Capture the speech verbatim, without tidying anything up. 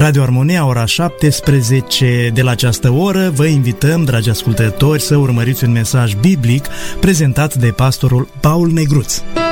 Radio Armonia, ora șaptesprezece. De la această oră vă invităm, dragi ascultători, să urmăriți un mesaj biblic prezentat de pastorul Paul Negruț.